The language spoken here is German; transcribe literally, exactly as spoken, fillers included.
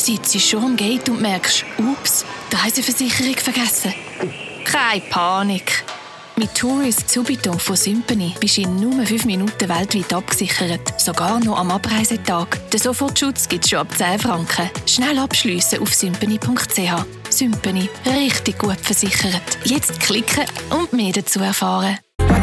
sitzt schon am Gate und merkst, ups, die Reiseversicherung vergessen. Keine Panik. Mit Tourist Subito von Sympany bist du in nur fünf Minuten weltweit abgesichert. Sogar noch am Abreisetag. Den Sofortschutz gibt es schon ab zehn Franken. Schnell abschliessen auf sympany punkt c h. Sympany. Richtig gut versichert. Jetzt klicken und mehr dazu erfahren.